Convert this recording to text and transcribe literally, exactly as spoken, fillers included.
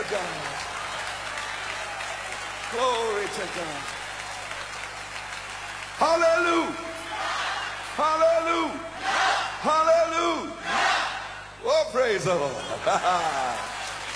to God. Glory to God. Hallelujah. Hallelujah. Hallelujah. Oh, praise the Lord.